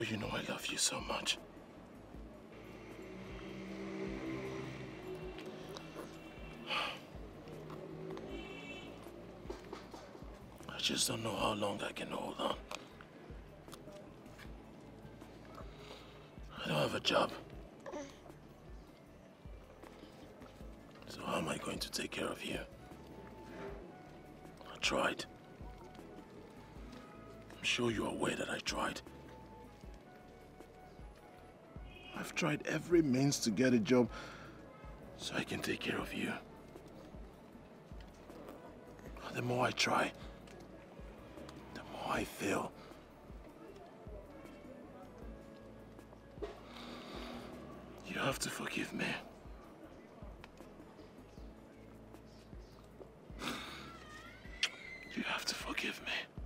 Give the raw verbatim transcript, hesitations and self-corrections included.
You know I love you so much. I just don't know how long I can hold on. I don't have a job. So how am I going to take care of you? I tried. I'm sure you're aware that I tried. I've tried every means to get a job so I can take care of you. The more I try, the more I fail. You have to forgive me. You have to forgive me.